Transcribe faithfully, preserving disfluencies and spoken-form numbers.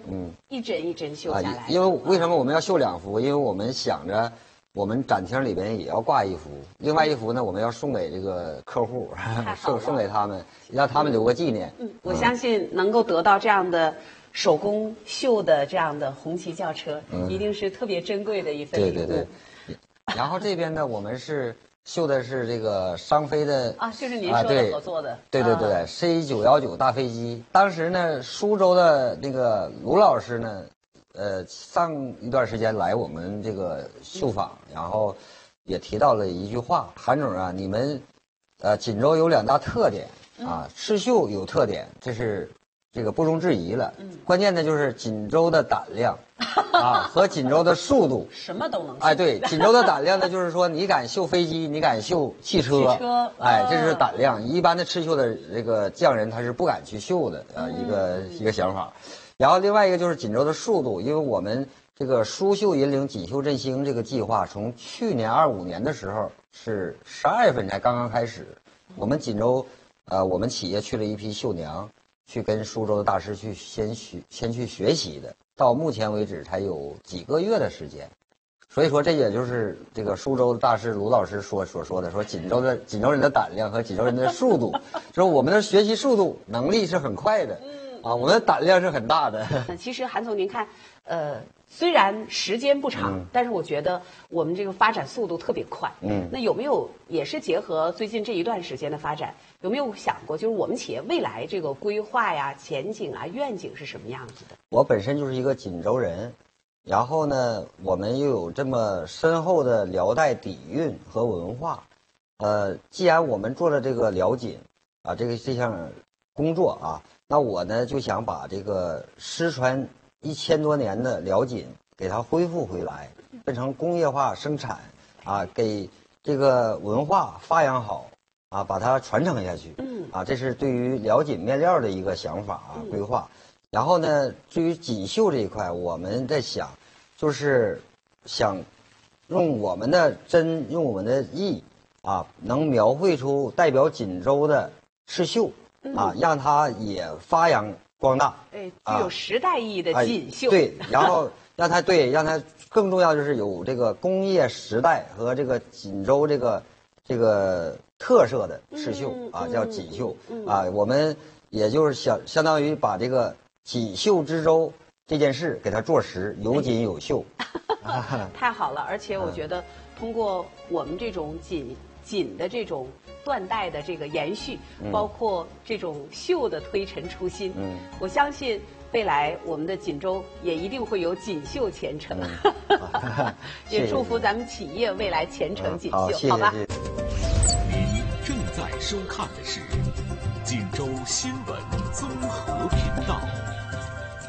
嗯， 一针一针绣下来、 啊。因为为什么我们要绣两幅？因为我们想着我们展厅里边也要挂一幅，另外一幅呢我们要送给这个客户，送送给他们，让他们留个纪念。 嗯，我相信能够得到这样的手工绣的这样的红旗轿车，嗯、一定是特别珍贵的一份礼物。 对对对。然后这边呢，我们是绣的是这个商飞的啊，就是您说的合作的。 对对对 ，C 九幺九大飞机。当时呢，苏州的那个卢老师呢，呃，上一段时间来我们这个绣坊，然后也提到了一句话：韩总啊，你们呃锦州有两大特点啊，刺绣有特点，这是这个不容置疑了。嗯，关键的就是锦州的胆量。啊，和锦州的速度， 什么都能绣。 哎，对，锦州的胆量呢，就是说你敢绣飞机，你敢绣汽车， 汽车， 哎，这是胆量。一般的刺绣的这个匠人他是不敢去绣的啊，一个一个想法。然后另外一个就是锦州的速度，因为我们这个苏绣引领锦绣振兴这个计划，从去年二五年的时候是十二月份才刚刚开始，我们锦州，呃，我们企业去了一批绣娘，去跟苏州的大师去先学，先去学习的。到目前为止才有几个月的时间，所以说这也就是这个苏州大师卢老师说所说的，说锦州的锦州人的胆量和锦州人的速度，说我们的学习速度能力是很快的，啊，我们的胆量是很大的。 其实韩总您看，呃，虽然时间不长，嗯、但是我觉得我们这个发展速度特别快。嗯，那有没有也是结合最近这一段时间的发展，有没有想过，就是我们企业未来这个规划呀、前景啊、愿景是什么样子的？ 我本身就是一个锦州人，然后呢，我们又有这么深厚的辽代底蕴和文化，呃，既然我们做了这个辽锦啊，这个这项工作啊，那我呢就想把这个失传一千多年的辽锦给它恢复回来，变成工业化生产啊，给这个文化发扬好啊，把它传承下去。嗯，啊，这是对于辽锦面料的一个想法啊，规划。然后呢，至于锦绣这一块，我们在想，就是想用我们的针，用我们的意啊，能描绘出代表锦州的刺绣啊，让它也发扬光大。 哎，具有时代意义的锦绣。 哎、对，然后让它对，让它更重要就是有这个工业时代和这个锦州这个这个特色的刺绣、嗯、啊，叫锦绣、嗯、啊，我们也就是相相当于把这个。锦绣之州这件事给它做实，有锦有绣， 太好了！而且我觉得通过我们这种锦锦的这种断代的这个延续，嗯、包括这种绣的推陈出新，嗯，我相信未来我们的锦州也一定会有锦绣前程。嗯、也祝福咱们企业未来前程锦绣， 嗯、好, 好吧？ 您正在收看的是锦州新闻综合频道。